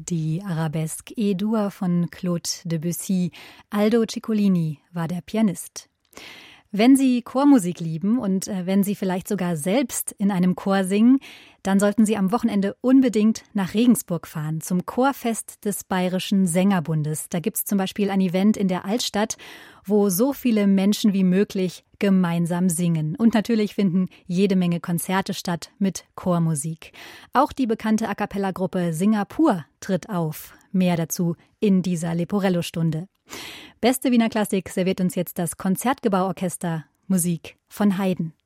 Die Arabesque E-Dur von Claude Debussy. Aldo Ciccolini war der Pianist. Wenn Sie Chormusik lieben und wenn Sie vielleicht sogar selbst in einem Chor singen, dann sollten Sie am Wochenende unbedingt nach Regensburg fahren, zum Chorfest des Bayerischen Sängerbundes. Da gibt's zum Beispiel ein Event in der Altstadt, wo so viele Menschen wie möglich gemeinsam singen. Und natürlich finden jede Menge Konzerte statt mit Chormusik. Auch die bekannte A-cappella-Gruppe Singapur tritt auf. Mehr dazu in dieser Leporello-Stunde. Beste Wiener Klassik serviert uns jetzt das Konzertgebauorchester, Musik von Haydn.